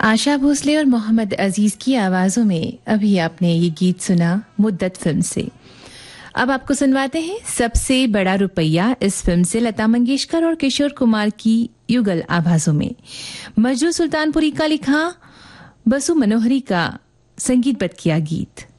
आशा भोसले और मोहम्मद अजीज की आवाजों में अभी आपने ये गीत सुना मुद्दत फिल्म से। अब आपको सुनवाते हैं सबसे बड़ा रुपया इस फिल्म से लता मंगेशकर और किशोर कुमार की युगल आवाजों में। मजरू सुल्तानपुरी का लिखा, बसु मनोहरी का संगीतबद्ध किया गीत।